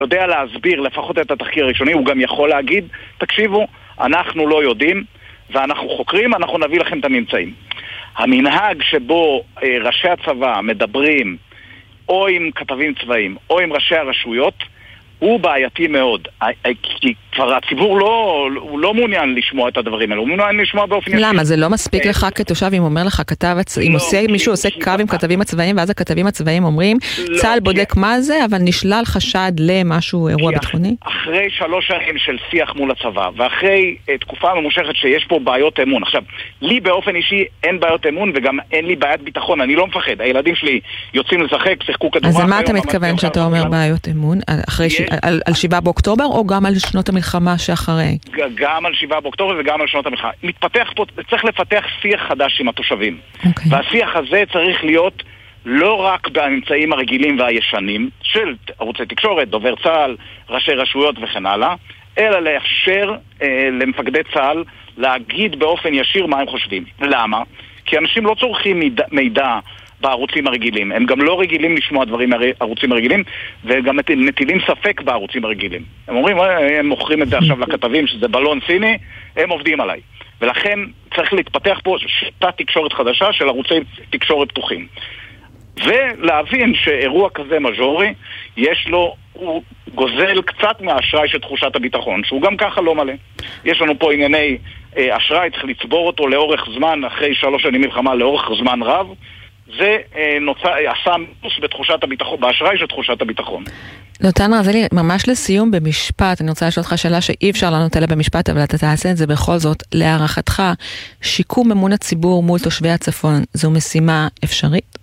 יודע להסביר לפחות את התחקיר הראשוני, הוא גם יכול להגיד, תקשיבו, אנחנו לא יודעים, ואנחנו חוקרים, אנחנו נביא לכם את הממצאים. המנהג שבו ראשי הצבא מדברים או עם כתבים צבאיים או עם ראשי הרשויות הוא בעייתי מאוד, כי כבר הציבור לא מעוניין לשמוע את הדברים האלה, הוא מעוניין לשמוע באופן ישיר. למה? זה לא מספיק לך כתושב אם אומר לך כתב, אם מישהו עושה קו עם כתבים הצבאיים, ואז הכתבים הצבאיים אומרים, צה"ל בודק מה זה, אבל נשלל חשד למשהו אירוע ביטחוני? אחרי 3 שנים של שיח מול הצבא, ואחרי תקופה ממושכת שיש פה בעיות אמון, עכשיו, לי באופן אישי אין בעיות אמון, וגם אין לי בעיית ביטחון, אני לא מפחד, הילדים שלי יוצאים לשחק, שיחקו כדורסל. אז מה אתה מתכוון שאתה אומר בעיות אמון? על 7 באוקטובר או גם על שנות המלחמה שאחרי? גם על 7 באוקטובר וגם על שנות המלחמה. צריך לפתח שיח חדש עם התושבים. והשיח הזה צריך להיות לא רק באמצעים הרגילים והישנים של ערוצי תקשורת, דובר צה"ל, ראשי רשויות וכן הלאה, אלא לאפשר למפקדי צה"ל להגיד באופן ישיר מה הם חושבים. למה? כי אנשים לא צורכים מידע בערוצים הרגילים. הם גם לא רגילים לשמוע דברים מהערוצים הרגילים, וגם נטילים ספק בערוצים הרגילים. הם אומרים, הם מוכרים את זה עכשיו לכתבים, שזה בלון סיני, הם עובדים עליי. ולכן צריך להתפתח פה שיטת תקשורת חדשה של ערוצי תקשורת פתוחים. ולהבין שאירוע כזה מז'ורי, הוא גוזל קצת מהאשראי של תחושת הביטחון, שהוא גם ככה לא מלא. יש לנו פה ענייני אשראי, צריך לצבור אותו לאורך זמן, אחרי 3 שנים מלחמה, לאורך זמן רב, זה עשה מוס בתחושת הביטחון, באשראי של תחושת הביטחון. דותן רזילי, ממש לסיום במשפט, אני רוצה לשאול אותך שאלה שאי אפשר לענות עליה במשפט, אבל אתה תעשה את זה בכל זאת. להערכתך, שיקום אמון הציבור מול תושבי הצפון, זו משימה אפשרית?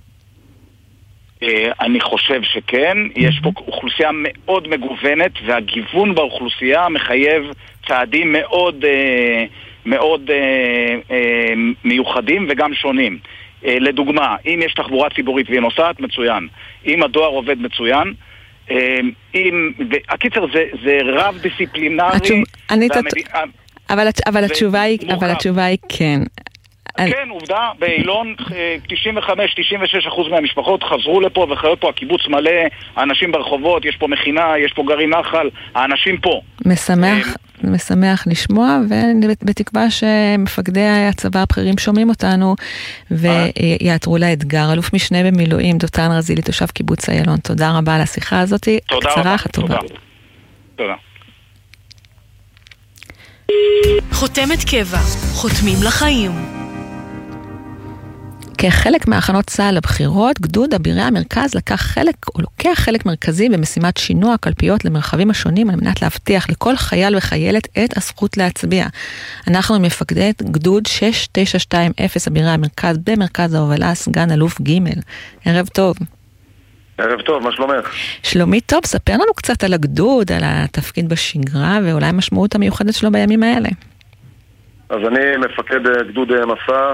אני חושב שכן. יש פה אוכלוסייה מאוד מגוונת, והגיוון באוכלוסייה מחייב צעדים מאוד מיוחדים וגם שונים. לדוגמה, אם יש תחבורה ציבורית והיא נוסעת, מצוין. אם הדואר עובד, מצוין. הקיצר זה רב דיסציפלינרי. אבל התשובה היא כן. כן, עובדה, באילון 95-96% מהמשפחות חזרו לפה וחיות פה, הקיבוץ מלא, האנשים ברחובות, יש פה מכינה, יש פה גרעין נחל, האנשים פה. משמח לשמוע, ובתקווה שמפקדי הצבא הבכירים שומעים אותנו ויעתרו לאתגר. אלוף משנה במילואים, דותן רזילי, תושב קיבוץ איילון, תודה רבה על השיחה הזאת, קצרה חטובה. תודה. חותמת קבע, חותמים לחיים. כחלק מהכנות צה"ל לבחירות, גדוד אבירי המרכז לוקח חלק מרכזי במשימת שינוע הקלפיות למרחבים השונים על מנת להבטיח לכל חייל וחיילת את הזכות להצביע. אנחנו עם מפקדי גדוד 6920 אבירי המרכז במרכז ההובלה, סגן אלוף ג'. ערב טוב. ערב טוב, מה שלומך? שלומי טוב, ספר לנו קצת על הגדוד, על התפקיד בשגרה ואולי המשמעות המיוחדת שלו בימים האלה. אז אני מפקד גדוד מסע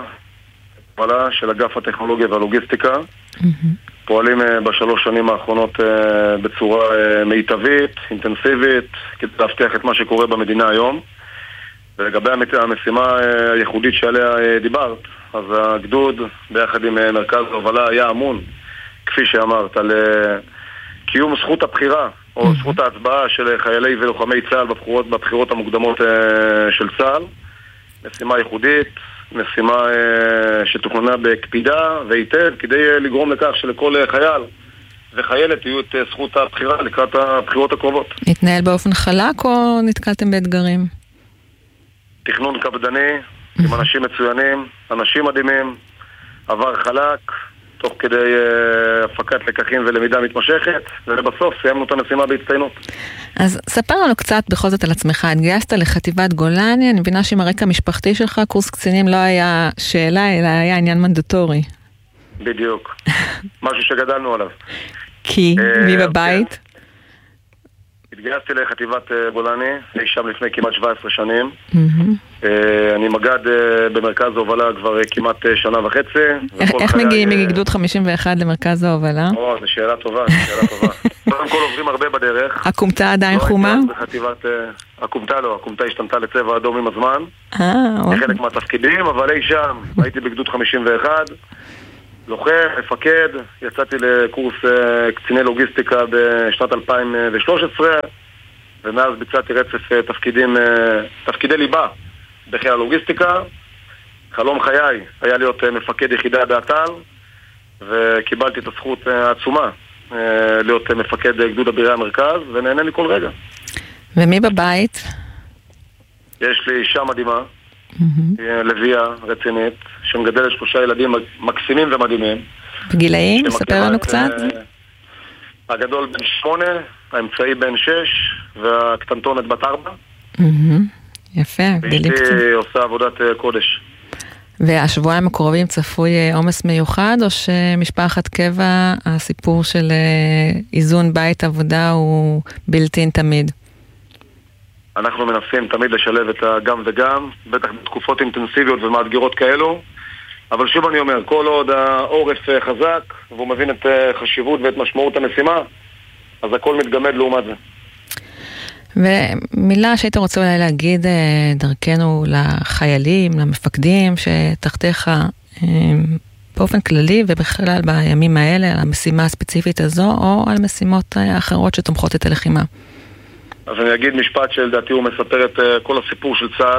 של אגף הטכנולוגיה והלוגיסטיקה. פועלים ב3 שנים האחרונות בצורה מיטבית, אינטנסיבית, כדי להבטיח את מה שקורה במדינה היום. ולגבי המשימה הייחודית שעליה דיברת, אז הגדוד ביחד עם מרכז ההובלה היה אמון, כפי שאמרת, על קיום זכות הבחירה או זכות ההצבעה של חיילי ולוחמי צה"ל בבחירות המוקדמות של צה"ל. משימה ייחודית, משימה שתוכננה בקפידה והיטב כדי לגרום לכך שלכל חייל וחיילת יהיו את זכות הבחירה לקראת הבחירות הקרובות. התנהל באופן חלק או נתקלתם באתגרים? תכנון קפדני, עם אנשים מצוינים, אנשים מדהימים, עבר חלק, תוך כדי הפקת לקחים ולמידה מתמשכת, ובסוף סיימנו את המשימה בהצטיינות. אז ספר לנו קצת בכל זאת על עצמך. התגייסת לחטיבת גולני, אני מבינה שעם הרקע המשפחתי שלך, קורס קצינים לא היה שאלה, אלא היה עניין מנדטורי. בדיוק. משהו שגדלנו עליו. כי? מי בבית? התגייסתי לחטיבת גולני, אני שם לפני כמעט 17 שנים. אני מג"ד במרכז ההובלה כבר כמעט 1.5 שנה. איך מגיעים מגדוד 51 למרכז ההובלה? זו שאלה טובה, קודם כל עוברים הרבה בדרך. הקומתה עדיין חומה? הקומתה לא, הקומתה השתנתה לצבע אדום עם הזמן. חלק מהתפקידים, אבל אי שם, הייתי בגדוד 51. לוחם, מפקד, יצאתי לקורס קציני לוגיסטיקה בשנת 2013, ומאז ביצעתי רצף תפקידי ליבה בחיל הלוגיסטיקה. חלום חיי היה להיות מפקד יחידה באט"ל, וקיבלתי את הזכות העצומה להיות מפקד גדוד אבירי המרכז, ונהנה מכל רגע. ומי בבית? יש לי אישה מדהימה, לביאה רצינית, שמגדלת 3 ילדים מקסימים ומדהימים. בגילאים? ספר לנו קצת. הגדול בן 8, האמצעי בן 6, והקטנטונת בת 4. יפה, גדלים קצת. ואשתי עושה עבודת קודש. והשבועיים הקרובים צפוי עומס מיוחד, או שמשפחת קבע, הסיפור של איזון בית עבודה הוא בלתי תמיד? אנחנו מנסים תמיד לשלב את הגם וגם, בטח בתקופות אינטנסיביות ומאתגרות כאלו, אבל שוב אני אומר, כל עוד העורף חזק, והוא מבין את חשיבות ואת משמעות המשימה, אז הכל מתגמד לעומת זה. ומילה שהיית רוצה אולי להגיד דרכנו לחיילים, למפקדים שתחתיך באופן כללי ובכלל בימים האלה, על המשימה הספציפית הזו, או על משימות אחרות שתומכות את הלחימה. אז אני אגיד משפט שלדעתי הוא מספר את כל הסיפור של צה"ל.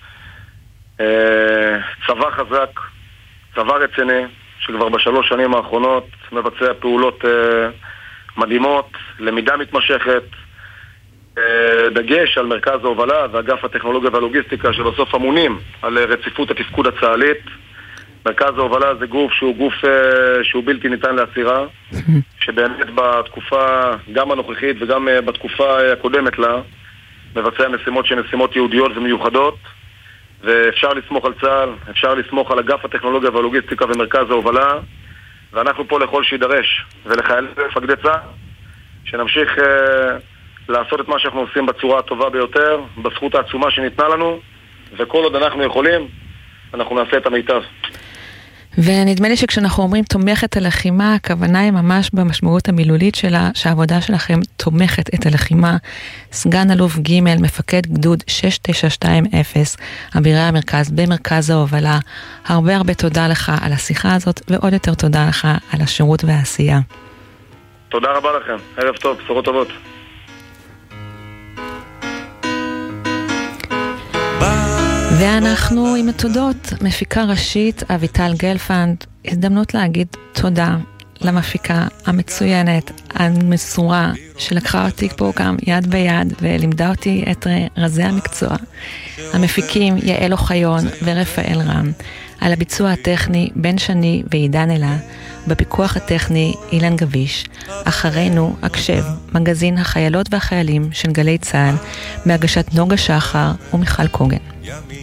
צבא חזק, צבא רציני, שכבר ב3 שנים האחרונות מבצע פעולות מדהימות, למידה מתמשכת, דגש על מרכז ההובלה ואגף הטכנולוגיה והלוגיסטיקה שבסוף אמונים על רציפות התפקוד הצה"לית. מרכז ההובלה זה גוף שהוא בלתי ניתן להסירה, שבאמת בתקופה גם הנוכחית וגם בתקופה הקודמת לה מבצע משימות שהן משימות יהודיות ומיוחדות, ואפשר לסמוך על צה"ל, אפשר לסמוך על אגף הטכנולוגיה והלוגיסטיקה ומרכז ההובלה, ואנחנו פה לכל שידרש ולחיילים ומפקדי צה"ל שנמשיך לעשות את מה שאנחנו עושים בצורה הטובה ביותר, בזכות העצומה שניתנה לנו, וכל עוד אנחנו יכולים, אנחנו נעשה את המיטב. ונדמה לי שכשאנחנו אומרים תומכת הלחימה, הכוונה היא ממש במשמעות המילולית שלה, שהעבודה שלכם תומכת את הלחימה. סגן אלוף ג' מפקד גדוד 6920, אבירי המרכז במרכז ההובלה. הרבה תודה לך על השיחה הזאת, ועוד יותר תודה לך על השירות והעשייה. תודה רבה לכם, ערב טוב, בשורות טובות. ואנחנו עם התודות, מפיקה ראשית אביטל גלפנד. הזדמנות להגיד תודה למפיקה המצוינת, המסורה, שלקחה אותי פה גם יד ביד ולימדה אותי את רזי המקצוע. המפיקים יעל אוחיון ורפאל רם. על הביצוע הטכני בן שני ועידן אלה. בפיקוח הטכני אילן גביש. אחרינו הקשב, מגזין החיילות והחיילים של גלי צה"ל, בהגשת נוגה שחר ומיכל קוגן.